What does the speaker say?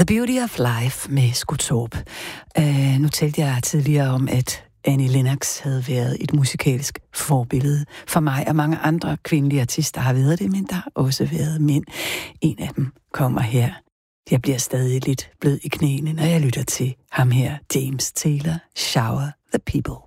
The Beauty of Life med Skottorp. Nu talte jeg tidligere om, at Annie Lennox havde været et musikalsk forbillede for mig, og mange andre kvindelige artister har været det, men der har også været mænd. En af dem kommer her. Jeg bliver stadig lidt blød i knæene, når jeg lytter til ham her, James Taylor, Shower the People.